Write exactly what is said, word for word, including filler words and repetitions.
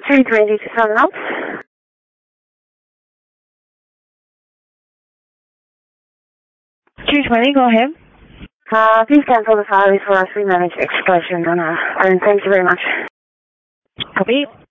three twenty to Sun Knots. two twenty, go ahead. Uh, please cancel the file before us. We manage excursion on our own. Thank you very much. Copy.